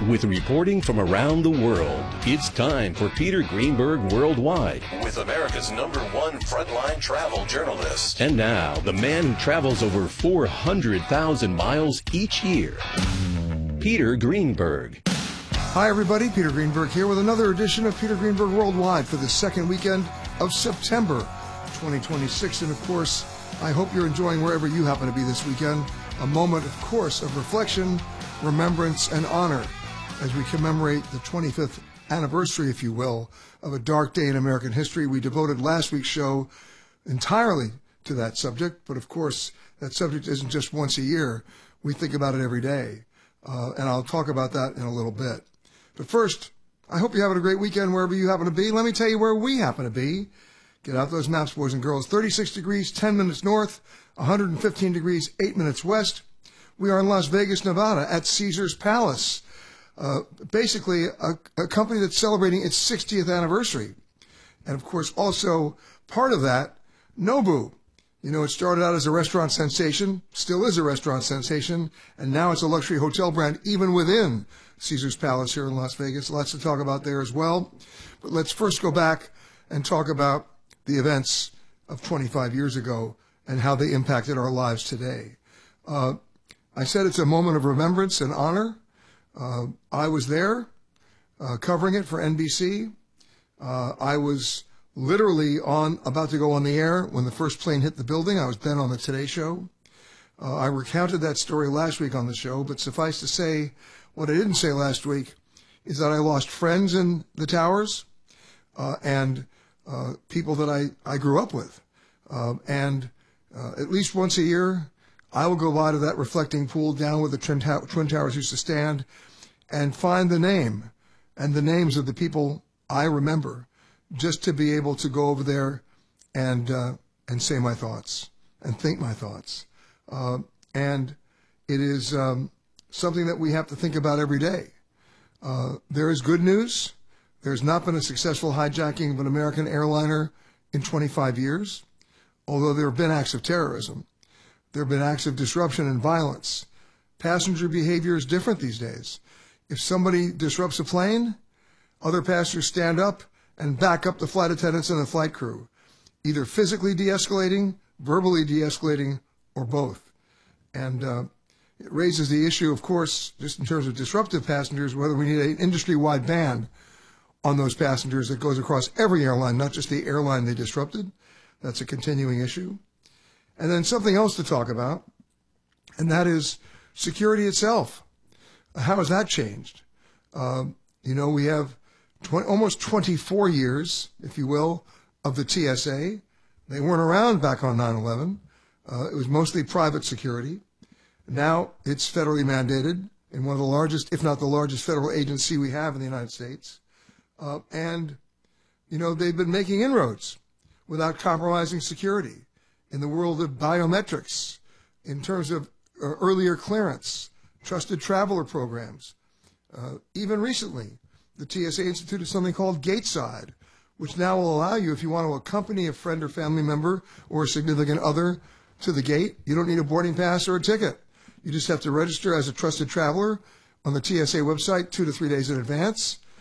With reporting from around the world, it's time for Peter Greenberg Worldwide. With America's #1 frontline travel journalist. And now, the man who travels over 400,000 miles each year, Peter Greenberg. Hi, everybody. Peter Greenberg here with another edition of Peter Greenberg Worldwide for the second weekend of September 2026. And, of course, I hope you're enjoying wherever you happen to be this weekend. A moment, of course, of reflection, remembrance, and honor as we commemorate the 25th anniversary, if you will, of a dark day in American history. We devoted last week's show entirely to that subject, but of course, that subject isn't just once a year. We think about it every day, and I'll talk about that in a little bit. But first, I hope you're having a great weekend wherever you happen to be. Let me tell you where we happen to be. Get out those maps, boys and girls. 36 degrees, 10 minutes north, 115 degrees, 8 minutes west. We are in Las Vegas, Nevada at Caesars Palace. Basically a company that's celebrating its 60th anniversary. And of course, also part of that, Nobu. You know, it started out as a restaurant sensation, still is a restaurant sensation, and now it's a luxury hotel brand even within Caesars Palace here in Las Vegas. Lots to talk about there as well. But let's first go back and talk about the events of 25 years ago and how they impacted our lives today. I said it's a moment of remembrance and honor. I was there covering it for NBC. I was literally about to go on the air when the first plane hit the building. I was then on the Today Show. I recounted that story last week on the show, but suffice to say, what I didn't say last week is that I lost friends in the towers and people that I grew up with. And at least once a year, I will go by to that reflecting pool down where the Twin Towers used to stand and find the name and the names of the people I remember, just to be able to go over there and say my thoughts and think my thoughts. And it is something that we have to think about every day. There is good news. There's not been a successful hijacking of an American airliner in 25 years, although there have been acts of terrorism. There have been acts of disruption and violence. Passenger behavior is different these days. If somebody disrupts a plane, other passengers stand up and back up the flight attendants and the flight crew, either physically de-escalating, verbally de-escalating, or both. And it raises the issue, of course, just in terms of disruptive passengers, whether we need an industry-wide ban on those passengers that goes across every airline, not just the airline they disrupted. That's a continuing issue. And then something else to talk about, and that is security itself. How has that changed? We have almost 24 years, if you will, of the TSA. They weren't around back on 9/11. It was mostly private security. Now it's federally mandated in one of the largest, if not the largest federal agency we have in the United States. They've been making inroads without compromising security in the world of biometrics, in terms of earlier clearance, trusted traveler programs. Even recently, the TSA instituted something called Gateside, which now will allow you, if you want to accompany a friend or family member or a significant other to the gate, you don't need a boarding pass or a ticket. You just have to register as a trusted traveler on the TSA website 2 to 3 days in advance.